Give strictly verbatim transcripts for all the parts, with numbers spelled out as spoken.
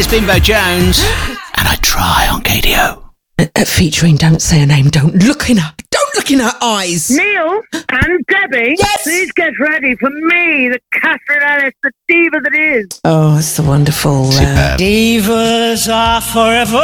Here's Bimbo Jones, and I try on K D O. Uh, featuring Don't Say Her Name, Don't Look in Her, Don't Look in Her Eyes. Neil and Debbie, yes. Please get ready for me, the Catherine Ellis, the diva that is. Oh, it's the wonderful uh, Divas are forever.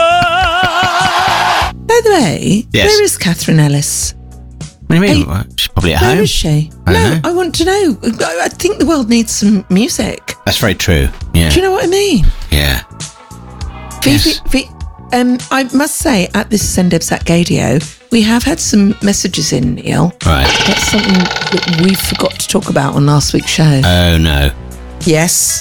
By the way, yes. Where is Catherine Ellis? What do you mean? Hey, She's probably at where home. is she? I no, know. I want to know. I, I think the world needs some music. That's very true. Yeah. Do you know what I mean? Yeah. Phoebe, Yes. Phoebe, um, I must say, at this Sendebs at Gadio, we have had some messages in, Neil. Right. That's something that we forgot to talk about on last week's show. Oh, no. Yes.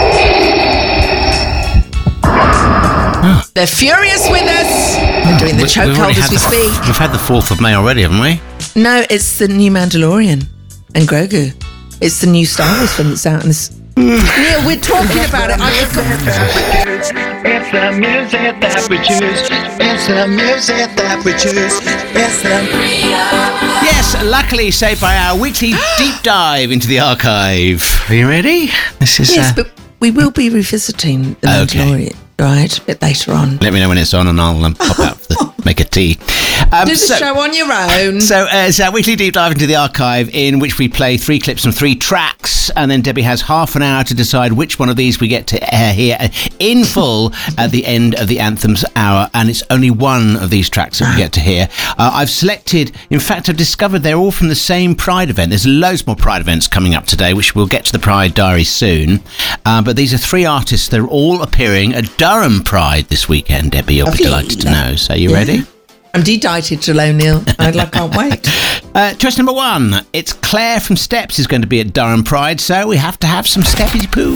Oh. They're furious with us. They're doing the We- we've already chokehold as had we the- speak. We've had the fourth of May already, haven't we? No, it's the new Mandalorian and Grogu. It's the new Star Wars film that's out in this. Neil, we're talking about it. I forgot. It's the music that we choose. It's the music that we choose. It's the... Yes, luckily saved by our weekly deep dive into the archive. Are you ready? This is... Yes, uh, but we will be revisiting the Okay. Mandalorian, right? A bit later on. Let me know when it's on and I'll um, pop out for the, make a tea. Um, Do the so, show on your own. So uh, it's our weekly deep dive into the archive in which we play three clips from three tracks, and then Debbie has half an hour to decide which one of these we get to uh, hear in full at the end of the Anthems hour, and it's only one of these tracks that we get to hear. Uh, I've selected, in fact I've discovered they're all from the same Pride event. There's loads more Pride events coming up today, which we'll get to the Pride diary soon, uh, but these are three artists. They're all appearing at Durham Pride this weekend, Debbie. You'll be Lovely. delighted to know. So you Yeah. ready? I'm de-dieted to low, Neil. I like, can't wait. Uh, choice number one. It's Claire from Steps is going to be at Durham Pride, so we have to have some Steppy poo.